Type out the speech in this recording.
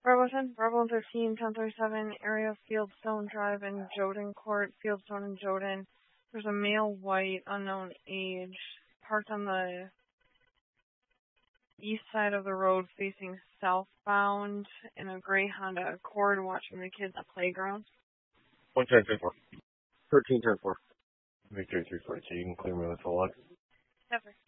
Bravo 10, Bravo 13, 1037, area Fieldstone Drive in Joden Court, Fieldstone and Joden. There's a male white, unknown age, parked on the east side of the road facing southbound in a gray Honda Accord watching the kids at the playground. 110-4. 13-10-4. Victory 342, you can clear me with the log. Never.